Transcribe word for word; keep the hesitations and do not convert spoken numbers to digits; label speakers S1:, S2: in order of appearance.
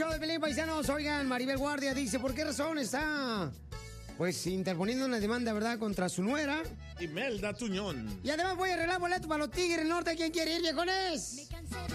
S1: show de Pelín, paisanos. Oigan, Maribel Guardia dice, ¿por qué razón está, pues, interponiendo una demanda, verdad, contra su nuera?
S2: Imelda Tuñón.
S1: Y además voy a arreglar boleto para los Tigres del Norte. ¿Quién quiere ir, viejones?